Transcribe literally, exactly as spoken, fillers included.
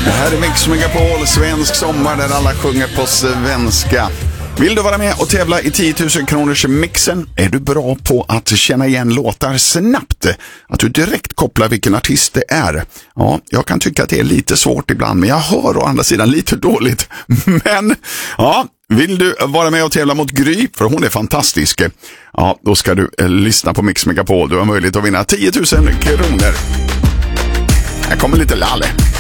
Det här är Mix Megapol, svensk sommar där alla sjunger på svenska. Vill du vara med och tävla i tio tusen kronors mixen? Är du bra på att känna igen låtar snabbt? Att du direkt kopplar vilken artist det är? Ja, jag kan tycka att det är lite svårt ibland, men jag hör å andra sidan lite dåligt. Men, ja, vill du vara med och tävla mot Gry? För hon är fantastisk. Ja, då ska du eh, lyssna på Mix Megapol. Du har möjlighet att vinna tio tusen kronor. Här kommer lite Lalle.